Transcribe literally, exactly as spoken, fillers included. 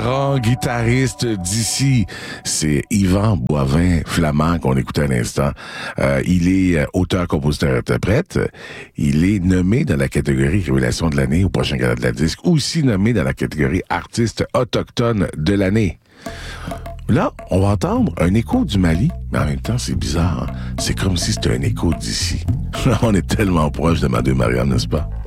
grand guitariste d'ici. C'est Yvan Boivin-Flamand qu'on écoutait à l'instant. Euh, il est auteur, compositeur, interprète. Il est nommé dans la catégorie Révélation de l'année au prochain Gala de la disque, aussi nommé dans la catégorie Artiste autochtone de l'année. Là, on va entendre un écho du Mali, mais en même temps, c'est bizarre. Hein? C'est comme si c'était un écho d'ici. Là, on est tellement proche de Madame Mariam, n'est-ce pas?